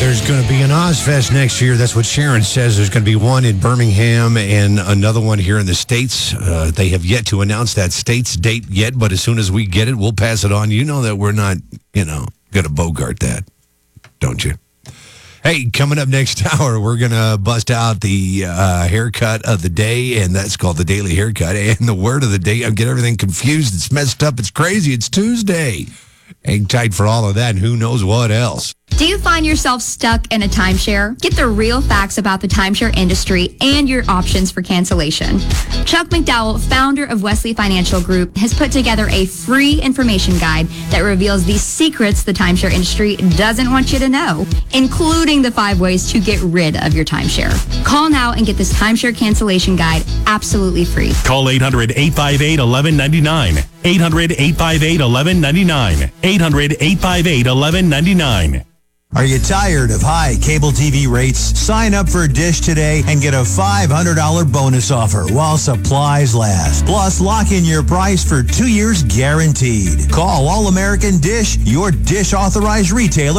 There's going to be an Ozfest next year. That's what Sharon says. There's going to be one in Birmingham and another one here in the States. They have yet to announce that state's date yet, but as soon as we get it, we'll pass it on. You know that we're not, going to bogart that, don't you? Hey, coming up next hour, we're going to bust out the haircut of the day, and that's called the Daily Haircut. And the word of the day, I get everything confused. It's messed up. It's crazy. It's Tuesday. Hang tight for all of that, and who knows what else. Do you find yourself stuck in a timeshare? Get the real facts about the timeshare industry and your options for cancellation. Chuck McDowell, founder of Wesley Financial Group, has put together a free information guide that reveals the secrets the timeshare industry doesn't want you to know, including the 5 ways to get rid of your timeshare. Call now and get this timeshare cancellation guide absolutely free. Call 800-858-1199. 800-858-1199. 800-858-1199. Are you tired of high cable TV rates? Sign up for Dish today and get a $500 bonus offer while supplies last. Plus, lock in your price for 2 years guaranteed. Call All American Dish, your Dish authorized retailer.